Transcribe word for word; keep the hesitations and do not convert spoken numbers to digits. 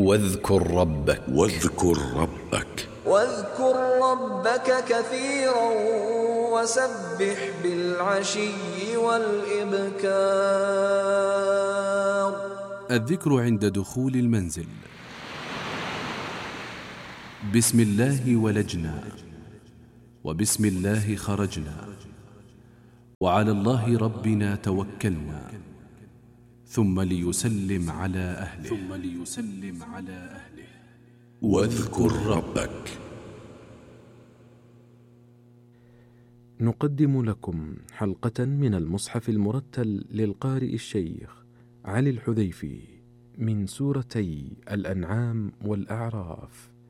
واذكر ربك واذكر ربك واذكر ربك كثيرا وسبح بالعشي والإبكار. الذكر عند دخول المنزل. بسم الله ولجنا، وبسم الله خرجنا، وعلى الله ربنا توكلنا، ثم ليسلم على أهله ثم ليسلم على أهله واذكر ربك. نقدم لكم حلقة من المصحف المرتل للقارئ الشيخ علي الحذيفي من سورتي الأنعام والأعراف.